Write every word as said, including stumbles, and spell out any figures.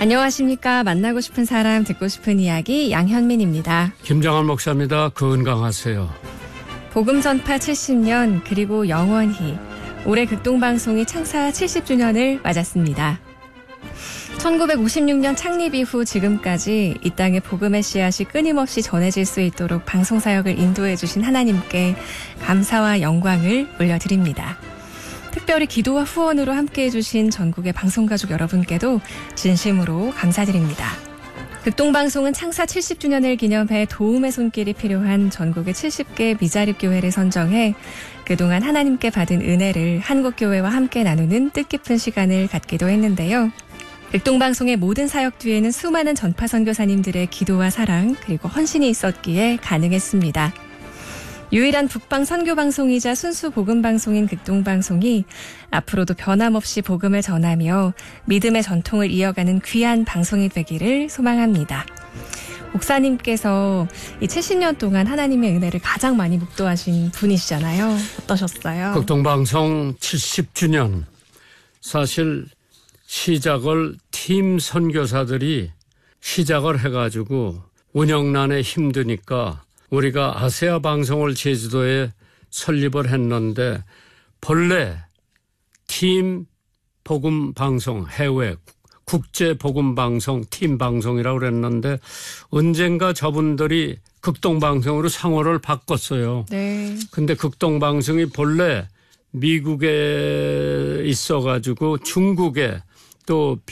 안녕하십니까. 만나고 싶은 사람, 듣고 싶은 이야기 양현민입니다. 김정한 목사입니다. 건강하세요. 복음 전파 칠십 년 그리고 영원히 올해 극동방송이 창사 칠십 주년을 맞았습니다. 천구백오십육 년 창립 이후 지금까지 이 땅에 복음의 씨앗이 끊임없이 전해질 수 있도록 방송사역을 인도해 주신 하나님께 감사와 영광을 올려드립니다. 특별히 기도와 후원으로 함께해 주신 전국의 방송가족 여러분께도 진심으로 감사드립니다. 극동방송은 창사 칠십 주년을 기념해 도움의 손길이 필요한 전국의 칠십 개 미자립 교회를 선정해 그동안 하나님께 받은 은혜를 한국교회와 함께 나누는 뜻깊은 시간을 갖기도 했는데요. 극동방송의 모든 사역 뒤에는 수많은 전파 선교사님들의 기도와 사랑 그리고 헌신이 있었기에 가능했습니다. 유일한 북방 선교방송이자 순수 복음방송인 극동방송이 앞으로도 변함없이 복음을 전하며 믿음의 전통을 이어가는 귀한 방송이 되기를 소망합니다. 목사님께서 이 칠십 년 동안 하나님의 은혜를 가장 많이 묵도하신 분이시잖아요. 어떠셨어요? 극동방송 칠십 주년. 사실 시작을 팀 선교사들이 시작을 해가지고 운영난에 힘드니까 우리가 아세아 방송을 제주도에 설립을 했는데 본래 팀 복음 방송 해외 국제 복음 방송 팀 방송이라고 그랬는데 언젠가 저분들이 극동방송으로 상호를 바꿨어요. 네. 근데 극동방송이 본래 미국에 있어가지고 중국에 또